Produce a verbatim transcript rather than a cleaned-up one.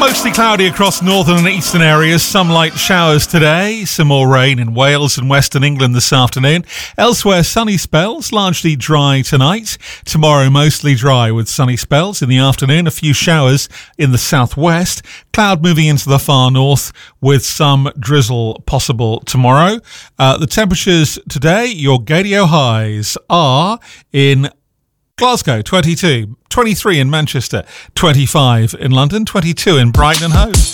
Mostly cloudy across northern and eastern areas. Some light showers today. Some more rain in Wales and western England this afternoon. Elsewhere, sunny spells, largely dry tonight. Tomorrow, mostly dry with sunny spells in the afternoon. A few showers in the southwest. Cloud moving into the far north with some drizzle possible tomorrow. Uh, the temperatures today, your Gadio highs are in Glasgow, twenty-two, twenty-three in Manchester, twenty-five in London, twenty-two in Brighton and Hove.